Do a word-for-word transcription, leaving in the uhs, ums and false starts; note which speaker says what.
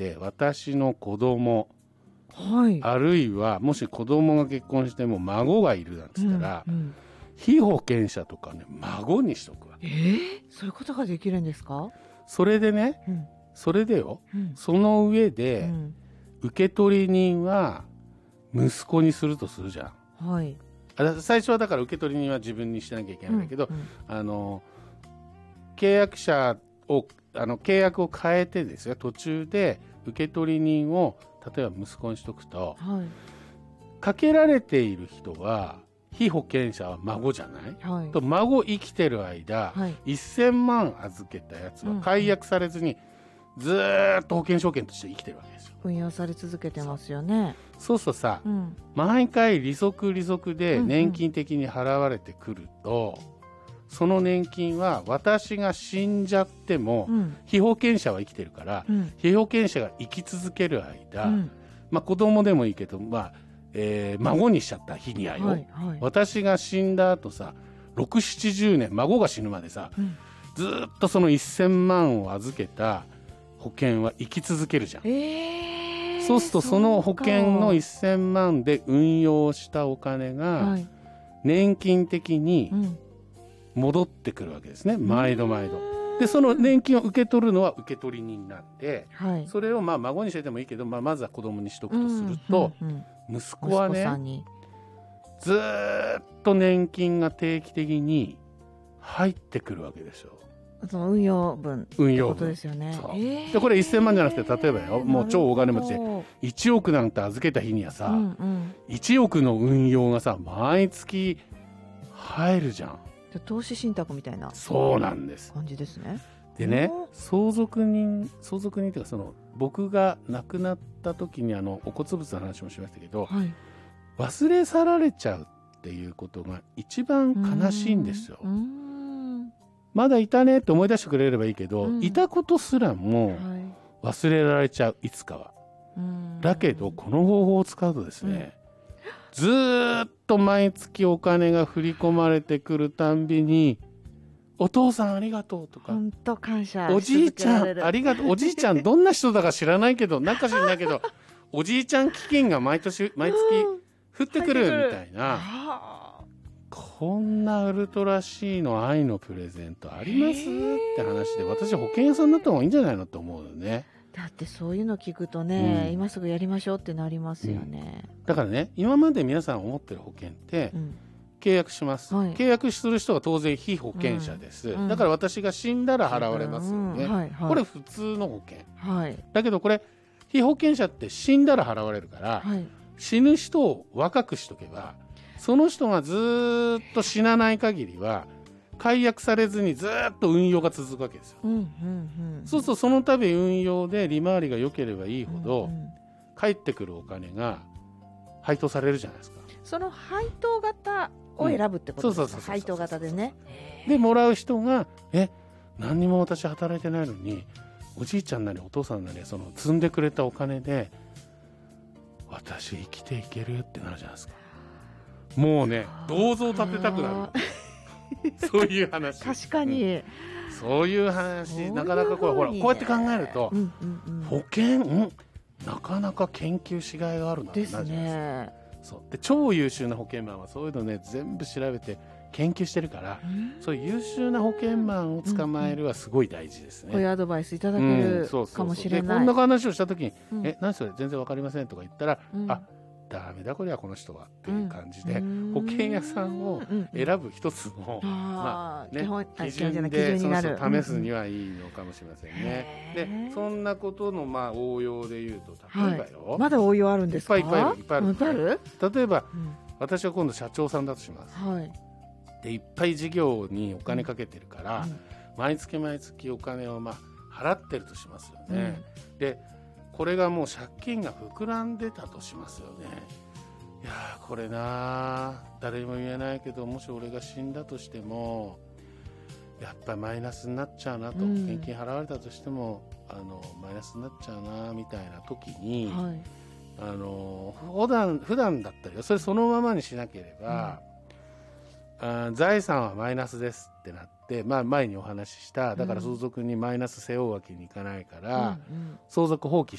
Speaker 1: て私の子供、
Speaker 2: はい、
Speaker 1: あるいはもし子供が結婚しても孫がいるなんて言ったら、
Speaker 2: うんうん、
Speaker 1: 被保険者とかね孫にしとくわけ。
Speaker 2: えー、そういうことができるんですか？
Speaker 1: それでね、
Speaker 2: うん、
Speaker 1: それでよ、
Speaker 2: うん、
Speaker 1: その上で、
Speaker 2: うん、
Speaker 1: 受取人は息子にするとするじゃん。
Speaker 2: はい、
Speaker 1: あ最初はだから受取人は自分にしなきゃいけないんだけど、
Speaker 2: うんうん、
Speaker 1: あの契約者をあの契約を変えてですよ、途中で受取人を例えば息子にしとくと、
Speaker 2: はい、
Speaker 1: かけられている人は被保険者は孫じゃない、
Speaker 2: はい、
Speaker 1: と孫生きてる間、
Speaker 2: はい、
Speaker 1: せんまん預けたやつは解約されずに、ずーっと保険証券として生きてるわけですよ。
Speaker 2: 運用され続けてますよね。
Speaker 1: そうするとさ、
Speaker 2: うん、
Speaker 1: 毎回利息利息で年金的に払われてくると、うんうん、その年金は私が死んじゃっても、うん、被保険者は生きてるから、うん、被保険者が生き続ける間、うん、まあ、子供でもいいけど、まあえー、孫にしちゃった日にはよ、はいはい、私が死んだ後さろくじゅう、ななじゅうねん孫が死ぬまでさ、うん、ずっとそのせんまんを預けた保険は生き続けるじゃん、えー、そうするとその保険のせんまんで運用したお金が年金的に戻ってくるわけですね、うん、毎度毎度でその年金を受け取るのは受取人なんで、はい、それをまあ孫にしててもいいけど、まあ、まずは子供にしとくとすると、うんうんうん、息子はねずっと年金が定期的に入ってくるわけですよ。
Speaker 2: その運用分ってことですよね。
Speaker 1: えー、でこれせんまんじゃなくて例えばよ、もう超大金持ちでいちおくなんて預けた日にはさ、うんうん、いちおくの運用がさ毎月入るじゃん。
Speaker 2: 投資信託みたいな
Speaker 1: そうなんです
Speaker 2: 感じですね。
Speaker 1: でね、相続人相続人っていうか、その僕が亡くなった時にあのお骨物の話もしましたけど、はい、忘れ去られちゃうっていうことが一番悲しいんですよ。うーん、まだいたねって思い出してくれればいいけど、うん、いたことすらも忘れられちゃう、いつかは。だけどこの方法を使うとですね、うん、ずーっと毎月お金が振り込まれてくるたんびに、お父さんありがとうとか、
Speaker 2: 本当感謝、
Speaker 1: おじいちゃんありがとう、おじいちゃんどんな人だか知らないけど、なんか知らないけどおじいちゃん基金が毎年毎月降ってくるみたいな、こんなウルトラ C の愛のプレゼントありますって話で、私保険屋さんだった方がいいんじゃないのって思うよね。
Speaker 2: だってそういうの聞くとね、うん、今すぐやりましょうってなりますよね、
Speaker 1: うん、だからね、今まで皆さん思ってる保険って、うん、契約します、はい、契約する人は当然被保険者です、うん、だから私が死んだら払われますよね、うんはいはい、これ普通の保険、はい、だけどこれ被保険者って死んだら払われるから、はい、死ぬ人を若くしとけば、その人がずっと死なない限りは解約されずにずっと運用が続くわけですよ、うんうんうん、そうするとその度運用で利回りが良ければいいほど、うんうん、返ってくるお金が配当されるじゃないですか。
Speaker 2: その配当型を選ぶってことですか。配当型でね。
Speaker 1: でもらう人がえ何にも私働いてないのに、おじいちゃんなりお父さんなりその積んでくれたお金で私生きていけるってなるじゃないですか。もうね、銅像建てたくなるそういう話。
Speaker 2: 確かに、うん、
Speaker 1: そういう話、なかなかこれほらこうやって考えると、うんうんうん、保険、うん、なかなか研究しがいがあるなってなるじゃないですか。そうで、超優秀な保険マンはそういうのね全部調べて研究してるから、うん、そういう優秀な保険マンを捕まえるはすごい大事ですね、
Speaker 2: こういうアドバイスいただけるかもしれない、うん、
Speaker 1: でこんな話をした時に、うん、え何それ全然わかりませんとか言ったら、うん、あダメだこれはこの人はっていう感じで、うん、保険屋さんを選ぶ一つの、うんまあね、基準でその人を試すにはいいのかもしれませんね、うん、でそんなことのまあ応用で言うと、例えばよ、
Speaker 2: はい、まだ応用あるんですか。
Speaker 1: いっぱいいっぱいいっぱいある、いっぱいある。例えば、
Speaker 2: うん、
Speaker 1: 私は今度社長さんだとします、はい、でいっぱい事業にお金かけてるから、うん、毎月毎月お金をまあ払ってるとしますよね、うん、でこれがもう借金が膨らんでたとしますよね。いやーこれな誰にも言えないけど、もし俺が死んだとしてもやっぱりマイナスになっちゃうなと、うん、献金払われたとしてもあのマイナスになっちゃうなみたいな時に、はい、あの普段普段だったらそれそのままにしなければ、うん、あ財産はマイナスですってなって、まあ、前にお話ししただから相続にマイナス背負うわけにいかないから、うんうん、相続放棄